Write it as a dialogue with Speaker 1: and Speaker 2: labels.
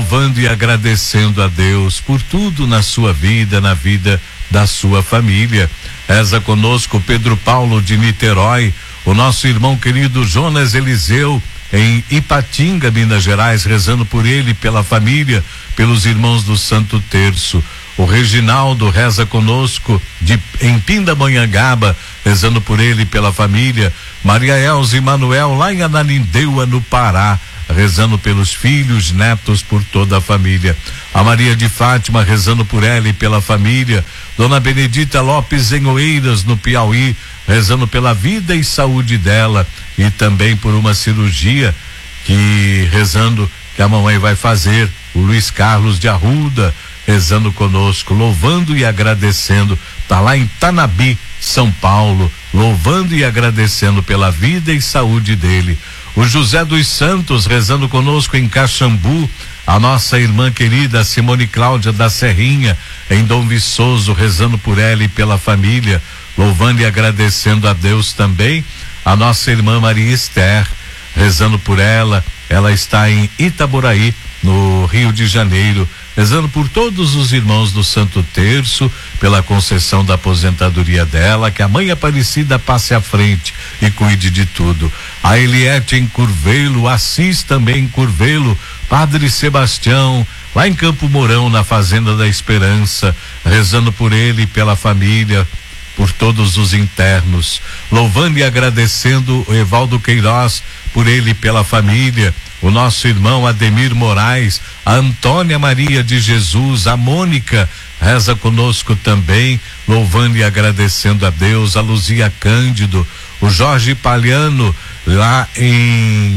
Speaker 1: louvando e agradecendo a Deus por tudo na sua vida, na vida da sua família. Reza conosco Pedro Paulo de Niterói, o nosso irmão querido Jonas Eliseu em Ipatinga, Minas Gerais, rezando por ele, pela família, pelos irmãos do Santo Terço. O Reginaldo reza conosco em Pindamonhangaba, rezando por ele e pela família. Maria Elza e Manuel lá em Ananindeua, no Pará, rezando pelos filhos, netos, por toda a família. A Maria de Fátima rezando por ela e pela família. Dona Benedita Lopes em Oeiras, no Piauí, rezando pela vida e saúde dela e também por uma cirurgia rezando que a mamãe vai fazer. O Luiz Carlos de Arruda rezando conosco, louvando e agradecendo. Tá lá em Tanabi, São Paulo, louvando e agradecendo pela vida e saúde dele. O José dos Santos rezando conosco em Caxambu. A nossa irmã querida Simone Cláudia da Serrinha em Dom Viçoso, rezando por ela e pela família, louvando e agradecendo a Deus também. A nossa irmã Maria Esther rezando por ela. Ela está em Itaboraí, no Rio de Janeiro, rezando por todos os irmãos do Santo Terço, pela concessão da aposentadoria dela, que a Mãe Aparecida passe à frente e cuide de tudo. A Eliette em Curvelo, Assis também em Curvelo, Padre Sebastião, lá em Campo Mourão, na Fazenda da Esperança, rezando por ele e pela família, por todos os internos, louvando e agradecendo o Evaldo Queiroz, por ele e pela família, o nosso irmão Ademir Moraes, a Antônia Maria de Jesus, a Mônica reza conosco também, louvando e agradecendo a Deus, a Luzia Cândido, o Jorge Palhano lá em